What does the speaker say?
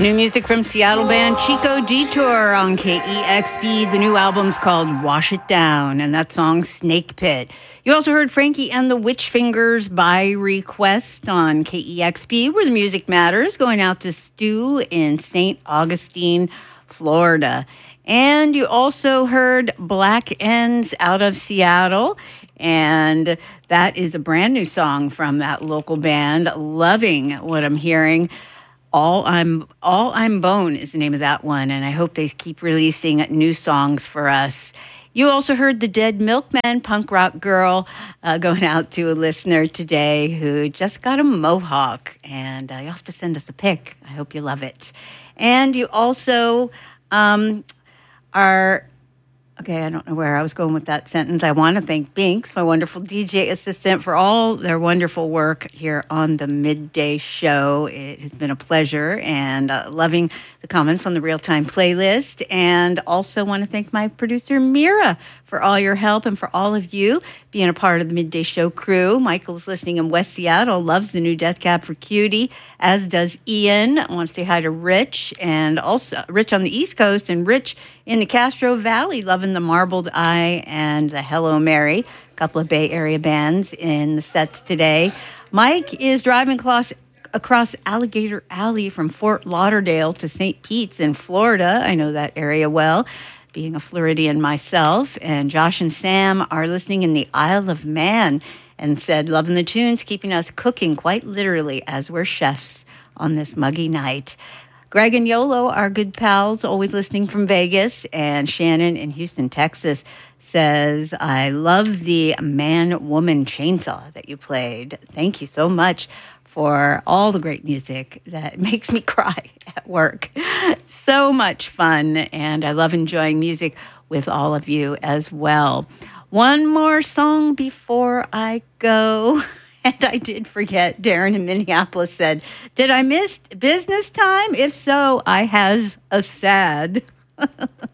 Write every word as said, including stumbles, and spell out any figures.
New music from Seattle band Chico Detour on K E X P. The new album's called Wash It Down, and that song Snake Pit. You also heard Frankie and the Witch Fingers by request on K E X P, where the music matters, going out to Stu in Saint Augustine, Florida. And you also heard Black Ends out of Seattle, and that is a brand new song from that local band. Loving what I'm hearing. All I'm All I'm Bone is the name of that one, and I hope they keep releasing new songs for us. You also heard the Dead Milkmen, Punk Rock Girl, uh, going out to a listener today who just got a mohawk, and uh, you'll have to send us a pic. I hope you love it. And you also um, are... Okay, I don't know where I was going with that sentence. I want to thank Binks, my wonderful D J assistant, for all their wonderful work here on the Midday Show. It has been a pleasure, and uh, loving the comments on the real-time playlist. And also want to thank my producer, Mira, for all your help and for all of you being a part of the Midday Show crew. Michael's listening in West Seattle, loves the new Death Cab for Cutie, as does Ian. I want to say hi to Rich, and also Rich on the East Coast, and Rich in the Castro Valley, loving the Marbled Eye and the Hello Mary, a couple of Bay Area bands in the sets today. Mike is driving across, across Alligator Alley from Fort Lauderdale to Saint Pete's in Florida. I know that area well, being a Floridian myself. And Josh and Sam are listening in the Isle of Man and said, loving the tunes, keeping us cooking quite literally as we're chefs on this muggy night. Greg and Yolo are good pals, always listening from Vegas. And Shannon in Houston, Texas says, I love the man-woman chainsaw that you played. Thank you so much for all the great music that makes me cry at work. So much fun, and I love enjoying music with all of you as well. One more song before I go. And I did forget, Darren in Minneapolis said, did I miss business time? If so, I has a sad.